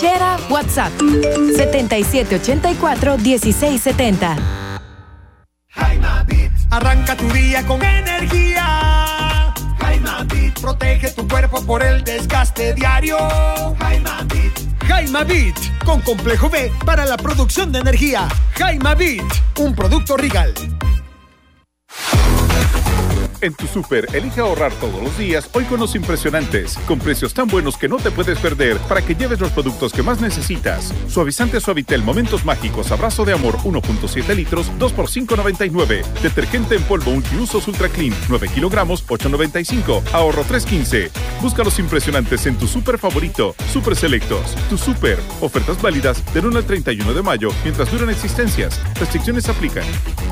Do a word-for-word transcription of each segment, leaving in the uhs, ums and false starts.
Shera WhatsApp setenta y siete ochenta y cuatro dieciséis setenta. Jaima Beat. Arranca tu día con energía. Jaima Beat. Protege tu cuerpo por el desgaste diario. Jaima Beat. Jaima Beat, con complejo B para la producción de energía. Jaima Beat, un producto Regal. En tu súper, elige ahorrar todos los días, hoy con los impresionantes, con precios tan buenos que no te puedes perder, para que lleves los productos que más necesitas. Suavizante Suavitel Momentos Mágicos Abrazo de Amor uno punto siete litros, dos por cinco noventa y nueve. Detergente en polvo multiusos Ultra Clean, nueve kilogramos, ocho noventa y cinco. Ahorro tres quince. Busca los impresionantes en tu súper favorito. Super Selectos, tu súper. Ofertas válidas del uno al treinta y uno de mayo, mientras duran existencias. Restricciones aplican.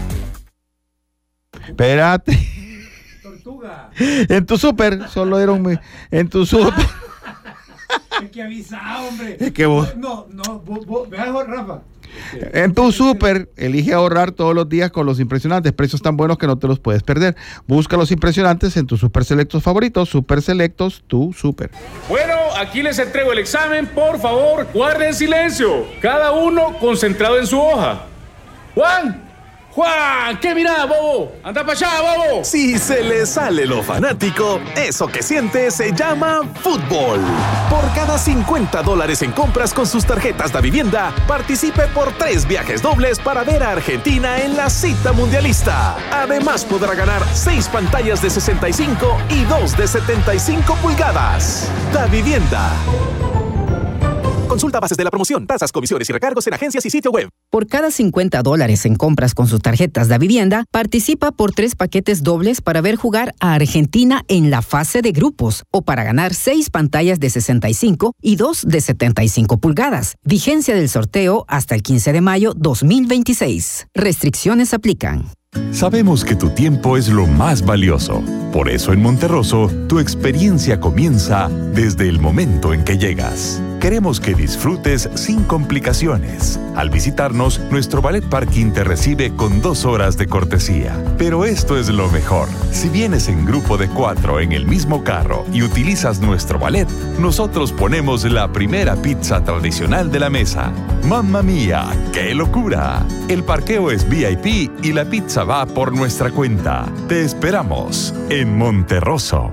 Espérate. En tu súper, solo era un... En tu súper. Es que avisa, hombre. Es que vos... No, no, vos, vos, veas, Rafa. En tu súper, elige ahorrar todos los días con los impresionantes. Precios tan buenos que no te los puedes perder. Busca los impresionantes en tus Super Selectos favoritos. Super Selectos, tu súper. Bueno, aquí les entrego el examen. Por favor, guarden silencio. Cada uno concentrado en su hoja. Juan. Juan, ¿qué mirada, bobo? Anda para allá, bobo. Si se le sale lo fanático, eso que siente se llama fútbol. Por cada cincuenta dólares en compras con sus tarjetas de vivienda, participe por tres viajes dobles para ver a Argentina en la cita mundialista. Además podrá ganar seis pantallas de sesenta y cinco y dos de setenta y cinco pulgadas. Da Vivienda. Consulta bases de la promoción, tasas, comisiones y recargos en agencias y sitio web. Por cada cincuenta dólares en compras con sus tarjetas de vivienda, participa por tres paquetes dobles para ver jugar a Argentina en la fase de grupos o para ganar seis pantallas de sesenta y cinco y dos de setenta y cinco pulgadas. Vigencia del sorteo hasta el quince de mayo dos mil veintiséis. Restricciones aplican. Sabemos que tu tiempo es lo más valioso. Por eso en Monterroso, tu experiencia comienza desde el momento en que llegas. Queremos que disfrutes sin complicaciones. Al visitarnos, nuestro Ballet Parking te recibe con dos horas de cortesía. Pero esto es lo mejor. Si vienes en grupo de cuatro en el mismo carro y utilizas nuestro ballet, nosotros ponemos la primera pizza tradicional de la mesa. ¡Mamma mía! ¡Qué locura! El parqueo es V I P y la pizza va por nuestra cuenta. Te esperamos en Monterroso.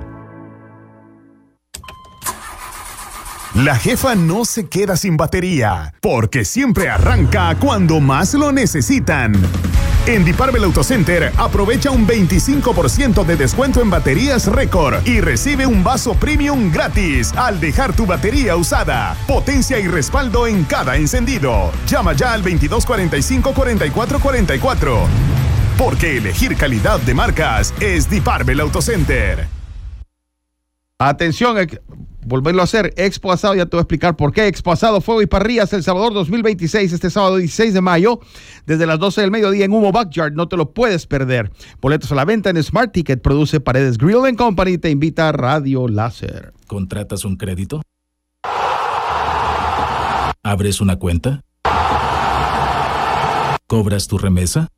La jefa no se queda sin batería, porque siempre arranca cuando más lo necesitan. En Diparvel Autocenter, aprovecha un veinticinco por ciento de descuento en baterías récord y recibe un vaso premium gratis al dejar tu batería usada. Potencia y respaldo en cada encendido. Llama ya al veintidós cuarenta y cinco cuarenta y cuatro cuarenta y cuatro. Porque elegir calidad de marcas es Diparvel Autocenter. Atención, volverlo a hacer. Expo Asado, ya te voy a explicar por qué. Expo Asado, Fuego y Parrillas, El Salvador dos mil veintiséis, este sábado dieciséis de mayo, desde las doce del mediodía en Humo Backyard. No te lo puedes perder. Boletos a la venta en Smart Ticket. Produce Paredes Grill and Company. Te invita a Radio Láser. ¿Contratas un crédito? ¿Abres una cuenta? ¿Cobras tu remesa?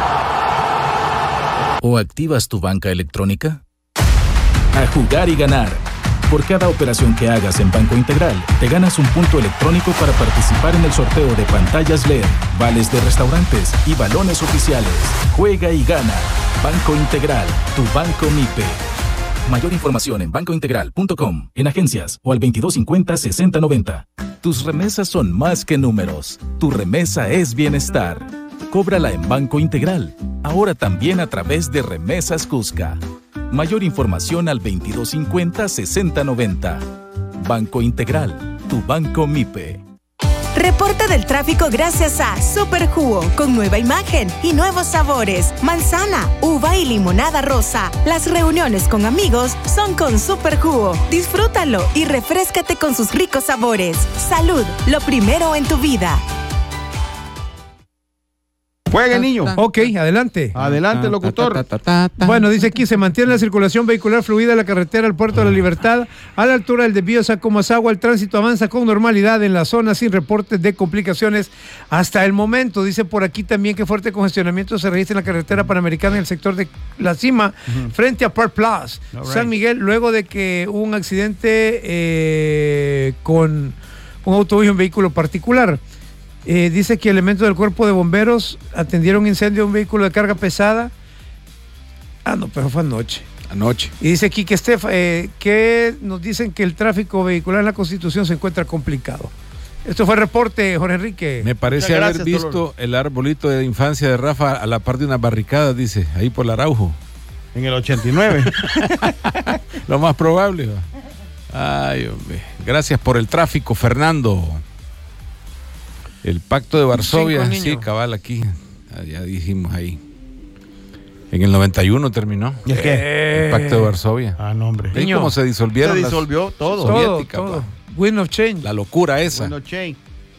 ¿O activas tu banca electrónica? A jugar y ganar. Por cada operación que hagas en Banco Integral, te ganas un punto electrónico para participar en el sorteo de pantallas L E D, vales de restaurantes y balones oficiales. Juega y gana. Banco Integral, tu banco MIPE. Mayor información en banco integral punto com, en agencias o al veintidós cincuenta sesenta noventa. Tus remesas son más que números. Tu remesa es bienestar. Cóbrala en Banco Integral. Ahora también a través de Remesas Cusca. Mayor información al veintidós cincuenta sesenta noventa. Banco Integral, tu banco MIPE. Reporte del tráfico gracias a Super Jugo, con nueva imagen y nuevos sabores. Manzana, uva y limonada rosa. Las reuniones con amigos son con Super Jugo. Disfrútalo y refréscate con sus ricos sabores. Salud, lo primero en tu vida. Juegue, niño. Ok, adelante. Adelante, locutor. Bueno, dice aquí, se mantiene la circulación vehicular fluida en la carretera al Puerto de la Libertad, a la altura del desvío Sacomasagua. El tránsito avanza con normalidad en la zona sin reportes de complicaciones hasta el momento. Dice por aquí también que fuerte congestionamiento se registra en la carretera panamericana en el sector de La Cima, uh-huh. frente a Park Plaza, right. San Miguel, luego de que un accidente eh, con... un autobús y un vehículo particular. Eh, dice que elementos del cuerpo de bomberos atendieron incendio de un vehículo de carga pesada. Ah, no, pero fue anoche. Anoche. Y dice aquí que, Estef, eh, que nos dicen que el tráfico vehicular en la Constitución se encuentra complicado. Esto fue el reporte, Jorge Enrique. Me parece Muchas gracias, haber visto Dolor. el arbolito de infancia de Rafa a la par de una barricada, dice, ahí por el Araujo. En el ochenta y nueve. Lo más probable. Va. Ay, hombre. Gracias por el tráfico, Fernando. El Pacto de Varsovia, Cinco, sí, cabal, aquí. Ah, ya dijimos ahí. En el noventa y uno terminó. ¿Y el qué? El Pacto de Varsovia. Ah, no, hombre. ¿Ves cómo se disolvieron? Se disolvió las todo. soviéticas, Todo, todo. pa. Wind of Change. La locura esa. Bueno, Che.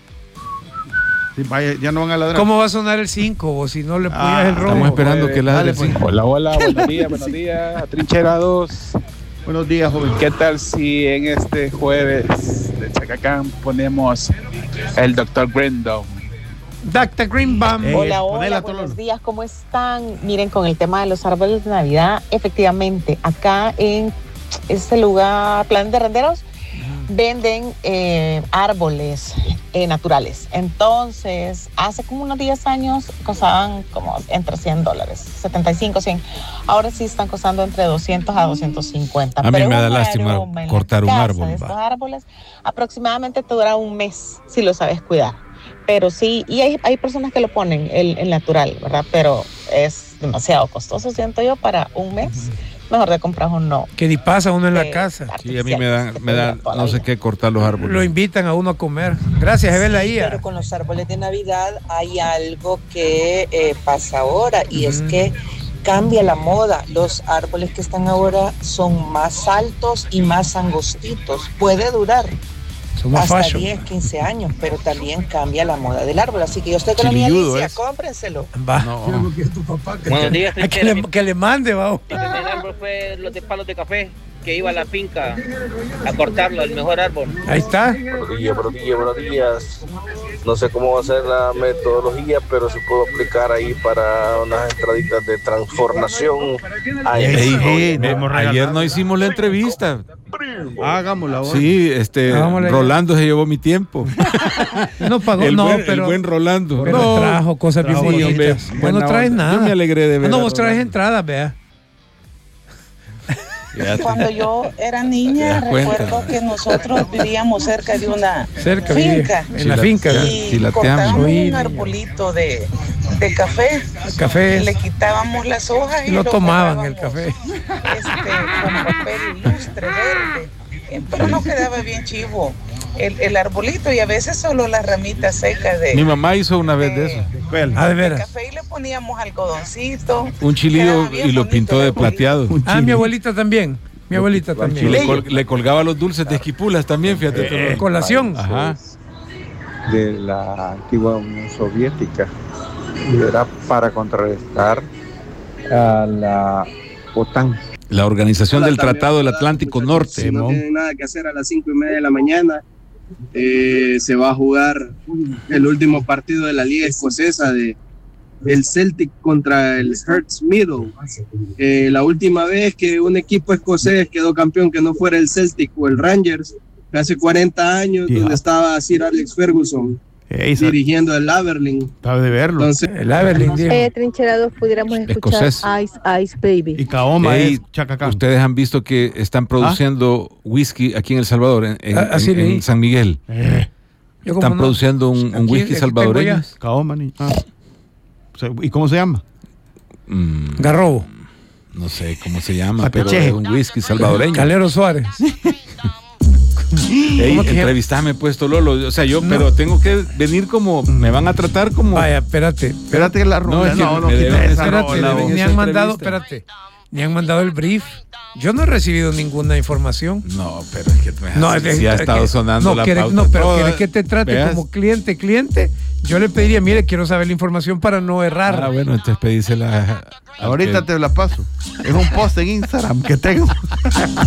Sí, vaya, ya no van a ladrar. ¿Cómo va a sonar el cinco? O si no le ponías Ah, el rojo. Estamos esperando que la Dale, pues. Hola, hola, buenos días, buenos días, Trinchera dos. Buenos días, joven. ¿Qué tal si en este jueves de Chacacán ponemos el doctor Grindom? doctor Greenbaum. Eh, Hola, ponela, hola, Tolón. buenos días, ¿cómo están? Miren, con el tema de los árboles de Navidad, efectivamente, acá en este lugar, Plan de Renderos, venden eh, árboles eh, naturales. Entonces, hace como unos diez años costaban como entre cien dólares, setenta y cinco, cien. Ahora sí están costando entre doscientos a doscientos cincuenta. A mí Pero me da un lástima aroma en la cortar un casa árbol, de estos va. árboles aproximadamente te dura un mes si lo sabes cuidar. Pero sí, y hay, hay personas que lo ponen el, el natural, ¿verdad? Pero es demasiado costoso, siento yo, para un mes. Mejor de comprar uno. Que ni pasa uno en la eh, casa. Sí, a mí me da, me da no sé qué cortar los árboles. Lo invitan a uno a comer. Gracias, Evel ahí. Pero con los árboles de Navidad hay algo que eh, pasa ahora y es que cambia la moda. Los árboles que están ahora son más altos y más angostitos. Puede durar Son más hasta fashion. diez, quince años, pero también cambia la moda del árbol. Así que yo estoy con la mía Chililludo Alicia, es. cómprenselo. Va. No. Buenos días, Ay, que, le, que le mande, va. Mi primer árbol fue los de palos de café, que iba a la finca a cortarlo, el mejor árbol. Ahí está. Buenos días, buenos días, buenos días. No sé cómo va a ser la metodología, pero si puedo aplicar ahí para unas entraditas de transformación. Ay, Ey, estoy, ey, ¿no? no, ayer no hicimos la entrevista. Hagámosla ahora. Sí, este, Hagámosla ya. Rolando se llevó mi tiempo. No pagó, el no, buen, pero. el buen Rolando. Pero no, trajo cosas bien sí, bonitas. hombre, Vos buena no traes onda. nada. Yo me alegré de ver. No, a vos traes Rolando. entradas, vea. Fíjate. Cuando yo era niña, Te das cuenta. recuerdo que nosotros vivíamos cerca de una Cerca, finca. vive, en la finca. Y Si la te cortábamos amo. un arbolito de, de café. Café. Le quitábamos las hojas y, Y lo tomaban pegábamos, el café. Este, con papel ilustre verde. Eh, Pero no quedaba bien chivo el, el arbolito y a veces solo las ramitas secas de, Mi mamá hizo una vez de eso. Ah, de de veras. café y le poníamos algodoncito. Un chilillo Quedaba bien y lo bonito pintó el de arbolito. plateado. Ah, mi abuelita también. Mi abuelita Y también. le, col- le colgaba los dulces de esquipulas también, fíjate. tú, Eh, ¿no? colación. Ajá. De la antigua Unión Soviética y era para contrarrestar a la OTAN. La Organización del Tratado del Atlántico Norte. Si no tienen nada que hacer a las cinco y media de la mañana, eh, se va a jugar el último partido de la Liga Escocesa de el Celtic contra el Hearts Middle. Eh, la última vez que un equipo escocés quedó campeón que no fuera el Celtic o el Rangers, hace cuarenta años, Yeah. donde estaba Sir Alex Ferguson Ey, sa- dirigiendo el Aberdeen. Sabe de verlo. Entonces, El Aberlin, dijo. Eh, trincherados, pudiéramos escuchar Escocés. Ice Ice Baby. Y Kaoma Ey, es Chacacán. ustedes han visto que están produciendo whisky aquí en El Salvador, en, en- Ah, así en- leí. en San Miguel. Eh, Yo como Están no- produciendo un, un Aquí, whisky aquí tengo salvadoreño. ya. Kaoma, ni- ah. Se- ¿Y cómo se llama? Mm, Garrobo. no sé cómo se llama, pero Pateche. es un whisky salvadoreño. Calero Suárez. Ey, ¿Cómo que se llama? entrevistame, puesto Lolo. O sea, yo, No. pero tengo que venir como, me van a tratar como. Vaya, espérate. Espérate que la No, rola. es que No, no, me quita deben- esa Espérate, rola, deben- vos. ni esa han mandado, entrevista. espérate, ni han mandado el brief. Yo no he recibido ninguna información. No, pero es que me No, hace- es- sí ha es estado que- sonando no, la quiere- pauta no, pero toda. quiere que te trate ¿Veas? como cliente, cliente. Yo le pediría, mire, quiero saber la información para no errar. Ah, bueno, entonces pedísela. Ahorita te la paso. Es un post en Instagram que tengo.